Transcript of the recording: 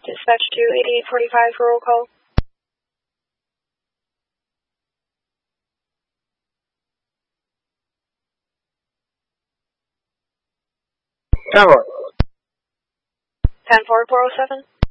Dispatch to 8845 for roll call. Tower. 10407.